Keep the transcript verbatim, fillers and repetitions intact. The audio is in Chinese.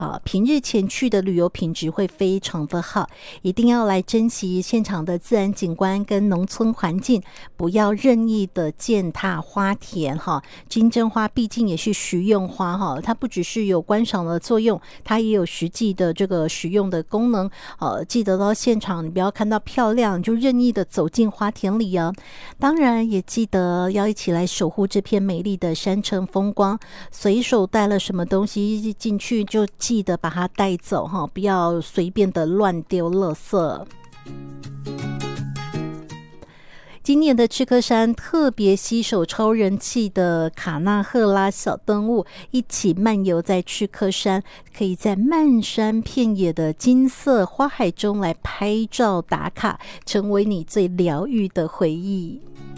啊，平日前去的旅游品质会非常的好，一定要来珍惜现场的自然景观跟农村环境，不要任意的践踏花田哈。金针花毕竟也是食用花哈，它不只是有观赏的作用，它也有实际的这个食用的功能。呃，记得到现场，你不要看到漂亮就任意的走进花田里啊。当然也记得要一起来守护这片美丽的山城风光，随手带了什么东西进去就记得把它带走哈，不要随便的乱丢垃圾。今年的赤科山特别携手超人气的卡纳赫拉小动物，一起漫游在赤科山，可以在漫山遍野的金色花海中来拍照打卡，成为你最疗愈的回忆。